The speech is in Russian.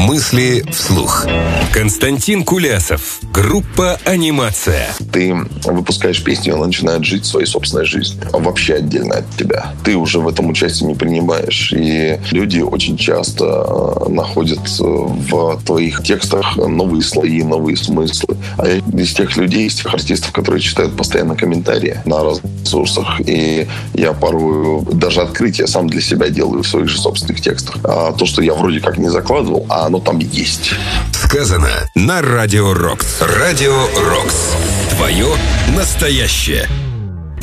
Мысли вслух. Константин Кулясов. Группа «Анимация». Ты выпускаешь песню, и она начинает жить своей собственной жизнью. Вообще отдельно от тебя. Ты уже в этом участие не принимаешь. И люди очень часто находят в твоих текстах новые слои, новые смыслы. А я из тех людей, из тех артистов, которые читают постоянно комментарии на разных ресурсах. И я порой даже открытие сам для себя делаю в своих же собственных текстах. А то, что я вроде как не закладывал, а оно там есть. Сказано на Радио Рокс. Радио Рокс. Твое настоящее.